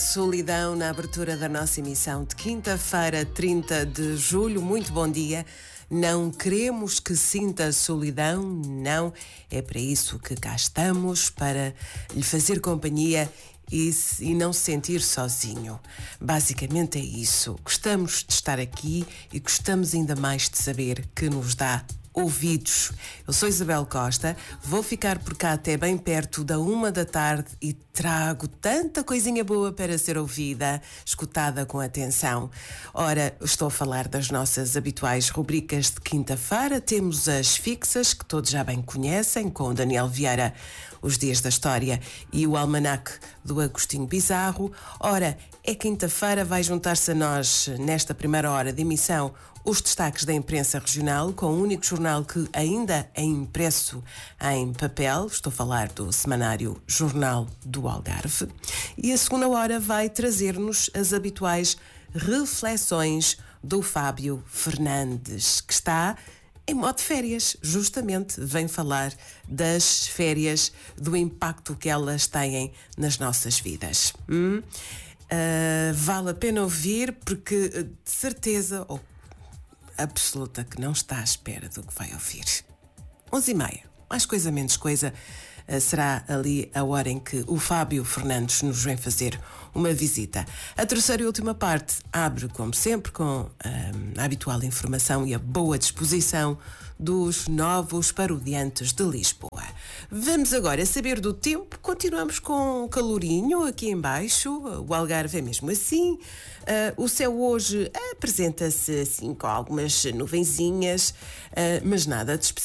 solidão na abertura da nossa emissão de quinta-feira, 30 de julho. Muito bom dia. Não queremos que sinta solidão, não. É para isso que cá estamos, para lhe fazer companhia e não se sentir sozinho. Basicamente é isso. Gostamos de estar aqui e gostamos ainda mais de saber que nos dá ouvidos. Eu sou Isabel Costa, vou ficar por cá até bem perto da 1 da tarde e trago tanta coisinha boa para ser ouvida, escutada com atenção. Ora, estou a falar das nossas habituais rubricas de quinta-feira. Temos as fixas, que todos já bem conhecem, com o Daniel Vieira, os Dias da História, e o Almanaque do Agostinho Pizarro. Ora, é quinta-feira, vai juntar-se a nós, nesta primeira hora de emissão, os destaques da imprensa regional, com o único jornal que ainda é impresso em papel. Estou a falar do semanário Jornal do Algarve. E a segunda hora vai trazer-nos as habituais reflexões do Fábio Fernandes, que está em modo de férias, justamente vem falar das férias, do impacto que elas têm nas nossas vidas. Vale a pena ouvir, porque de certeza absoluta que não está à espera do que vai ouvir. 11h30, mais coisa menos coisa, será ali a hora em que o Fábio Fernandes nos vem fazer uma visita. A terceira e última parte abre, como sempre, com a habitual informação e a boa disposição dos novos parodiantes de Lisboa. Vamos agora saber do tempo. Continuamos com calorinho aqui em baixo. O Algarve é mesmo assim. O céu hoje apresenta-se assim com algumas nuvenzinhas, mas nada de especial.